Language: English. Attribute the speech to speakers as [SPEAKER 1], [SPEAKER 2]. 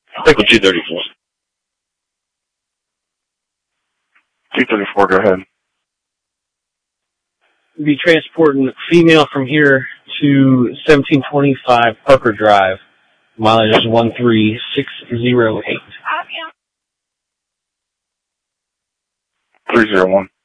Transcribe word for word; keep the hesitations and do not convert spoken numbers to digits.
[SPEAKER 1] I'll take the two thirty-four.
[SPEAKER 2] two thirty-four, go ahead.
[SPEAKER 3] We'll be transporting female from here to seventeen twenty-five Parker Drive. Mileage is one three six zero eight.
[SPEAKER 2] three zero one.